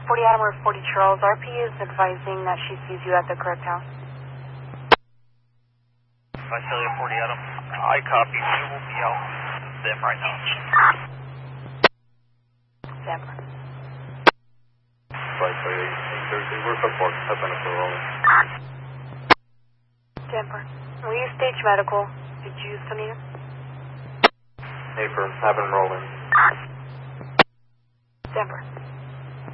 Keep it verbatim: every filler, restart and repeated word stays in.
forty Adam or forty Charles. R P is advising that she sees you at the correct house. Visalia forty Adam. I copy. We will be out with them right now. Denver. Visalia eight thirty. We're support. Seven for rolling. Denver. Will you stage medical? Did you come in? Hey, for seven rolling. Denver.